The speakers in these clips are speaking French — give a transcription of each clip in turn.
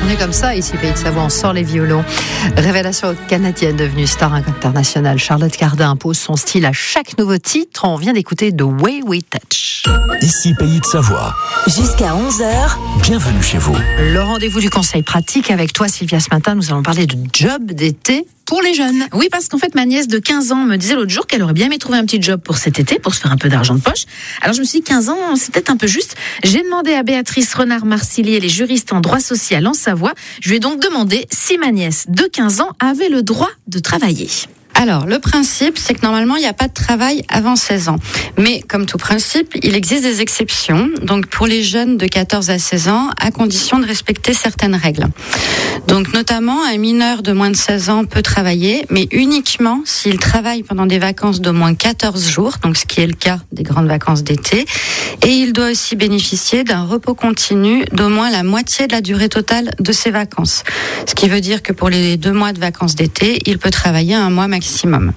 On est comme ça ici, Pays de Savoie, on sort les violons. Révélation canadienne devenue star internationale, Charlotte Cardin impose son style à chaque nouveau titre. On vient d'écouter The Way We Touch. Ici, Pays de Savoie. Jusqu'à 11h. Bienvenue chez vous. Le rendez-vous du conseil pratique avec toi, Sylvia. Ce matin, nous allons parler de job d'été pour les jeunes. Oui, parce qu'en fait, ma nièce de 15 ans me disait l'autre jour qu'elle aurait bien aimé trouver un petit job pour cet été, pour se faire un peu d'argent de poche. Alors je me suis dit, 15 ans, c'est peut-être un peu juste. J'ai demandé à Béatrice Renard-Marcilly, elle est juriste en droit social en Savoie. Je lui ai donc demandé si ma nièce de 15 ans avait le droit de travailler. Alors, le principe, c'est que normalement, il n'y a pas de travail avant 16 ans. Mais comme tout principe, il existe des exceptions. Donc, pour les jeunes de 14 à 16 ans, à condition de respecter certaines règles. Donc, notamment, un mineur de moins de 16 ans peut travailler, mais uniquement s'il travaille pendant des vacances d'au moins 14 jours, donc ce qui est le cas des grandes vacances d'été. Et il doit aussi bénéficier d'un repos continu d'au moins la moitié de la durée totale de ses vacances. Ce qui veut dire que pour les 2 mois de vacances d'été, il peut travailler un mois maximum.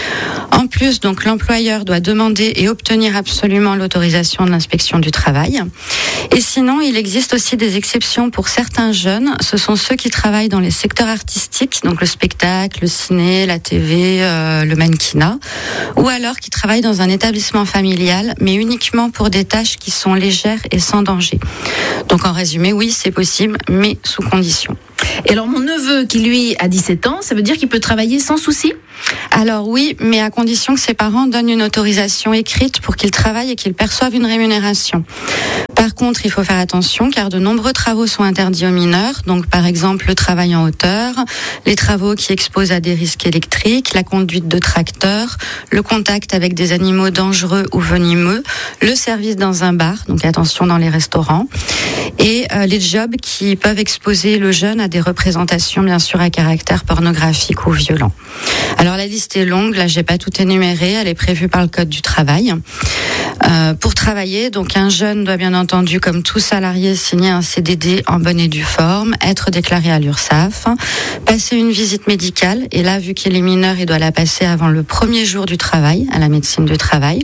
En plus, donc, l'employeur doit demander et obtenir absolument l'autorisation de l'inspection du travail. Et sinon, il existe aussi des exceptions pour certains jeunes. Ce sont ceux qui travaillent dans les secteurs artistiques, donc le spectacle, le ciné, la TV, le mannequinat, ou alors qui travaillent dans un établissement familial, mais uniquement pour des tâches qui sont légères et sans danger. Donc, en résumé, oui, c'est possible, mais sous condition. Et alors, mon neveu, qui lui a 17 ans, ça veut dire qu'il peut travailler sans souci ? Alors oui, mais à condition que ses parents donnent une autorisation écrite pour qu'il travaille et qu'il perçoive une rémunération. Par contre, il faut faire attention car de nombreux travaux sont interdits aux mineurs. Donc par exemple, le travail en hauteur, les travaux qui exposent à des risques électriques, la conduite de tracteurs, le contact avec des animaux dangereux ou venimeux, le service dans un bar, donc attention dans les restaurants, et les jobs qui peuvent exposer le jeune à des représentations bien sûr à caractère pornographique ou violent. Alors la liste est longue, là j'ai pas tout énuméré, elle est prévue par le Code du travail. Pour travailler, donc un jeune doit bien entendu, comme tout salarié, signer un CDD en bonne et due forme, être déclaré à l'URSSAF, passer une visite médicale, et là vu qu'il est mineur, il doit la passer avant le premier jour du travail, à la médecine du travail.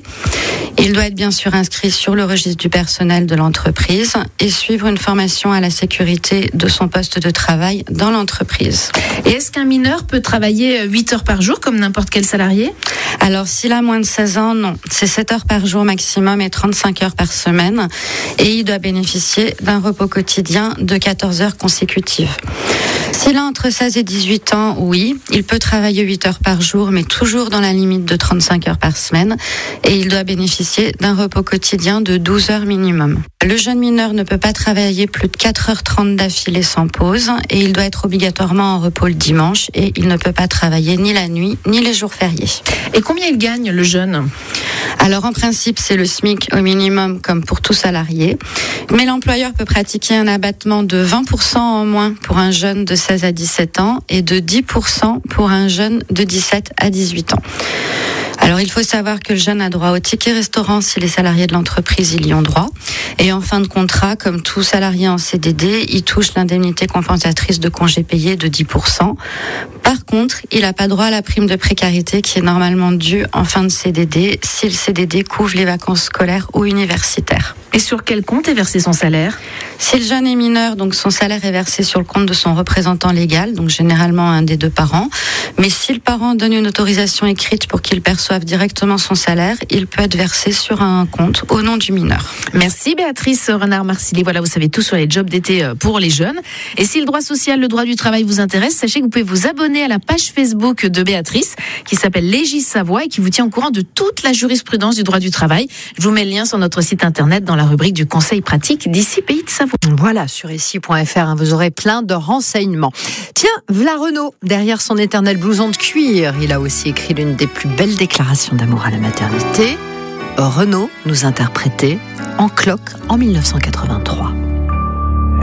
Il doit être bien sûr inscrit sur le registre du personnel de l'entreprise et suivre une formation à la sécurité de son poste de travail dans l'entreprise. Et est-ce qu'un mineur peut travailler 8 heures par jour comme n'importe quel salarié ? Alors, s'il a moins de 16 ans, non. C'est 7 heures par jour maximum et 35 heures par semaine. Et il doit bénéficier d'un repos quotidien de 14 heures consécutives. S'il a entre 16 et 18 ans, oui, il peut travailler 8 heures par jour, mais toujours dans la limite de 35 heures par semaine. Et il doit bénéficier d'un repos quotidien de 12 heures minimum. Le jeune mineur ne peut pas travailler plus de 4h30 d'affilée sans pause. Et il doit être obligatoirement en repos le dimanche. Et il ne peut pas travailler ni la nuit, ni les jours fériés. Et combien il gagne, le jeune ? Alors en principe, c'est le SMIC au minimum comme pour tout salarié. Mais l'employeur peut pratiquer un abattement de 20% en moins pour un jeune de 16 à 17 ans et de 10% pour un jeune de 17 à 18 ans. Alors, il faut savoir que le jeune a droit au ticket restaurant si les salariés de l'entreprise y ont droit. Et en fin de contrat, comme tout salarié en CDD, il touche l'indemnité compensatrice de congé payé de 10%. Par contre, il n'a pas droit à la prime de précarité qui est normalement due en fin de CDD si le CDD couvre les vacances scolaires ou universitaires. Et sur quel compte est versé son salaire ? Si le jeune est mineur, donc son salaire est versé sur le compte de son représentant légal, donc généralement un des 2 parents. Mais si le parent donne une autorisation écrite pour qu'il perçoive directement son salaire, il peut être versé sur un compte au nom du mineur. Merci Béatrice Renard-Marcilly. Voilà, vous savez tout sur les jobs d'été pour les jeunes. Et si le droit social, le droit du travail vous intéresse, sachez que vous pouvez vous abonner à la page Facebook de Béatrice qui s'appelle Légis Savoie et qui vous tient au courant de toute la jurisprudence du droit du travail. Je vous mets le lien sur notre site internet dans la rubrique du conseil pratique d'ici Pays de Savoie. Voilà, sur ici.fr, vous aurez plein de renseignements. Tiens, v'là Renaud, derrière son éternel blouson de cuir, il a aussi écrit l'une des plus belles déclarations d'amour à la maternité. Renaud nous interprétait En cloque en 1983.